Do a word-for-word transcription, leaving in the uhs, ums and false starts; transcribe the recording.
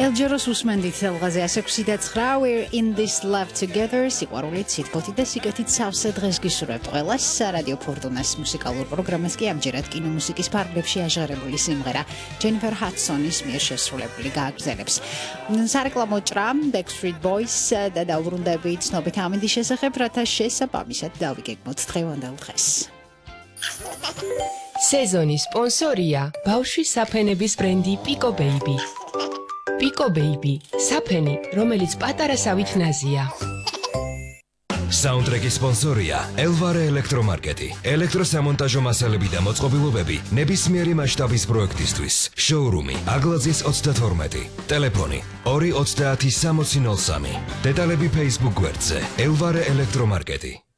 ელჯეროს უსმენდით ელღაზე ასექვსი და ცხრა We're in this love together სიყვარულით სითბოთით და სიკეთით სავსე დღეს გისურვებთ ყველას რადიო ფორტუნას მუსიკალურ პროგრამას კი ამჯერად კინომუსიკის ფარგლებში აჟღერებული სიმღერა Jennifer Hudsonis მიერ შესრულებული გააგრძელებს. სარეკლამო ჭრა Backstreet Boys და დაუბრუნდები ცნობით ამინდის შესახებ, რათა შესაბამისად დავიგეგმოთ დღევანდელ დღეს. სეზონის სპონსორია ბავშვის საფენების ბრენდი Pico Baby. Pico Baby, საფენი, რომელიც პატარასავით ნაზია. Soundtrack-ის სპონსორია Elvare ელექტრომარკეტი. ელექტროსამონტაჟო მასალები და მოწყობილობები ნებისმიერი მასშტაბის პროექტისთვის. Showroom-ი აგლაძის ოცდათორმეტი. ტელეფონი ორი ოცდაათი სამოცი ნოლ სამი. დეტალები Facebook გვერდზე Elvare ელექტრომარკეტი.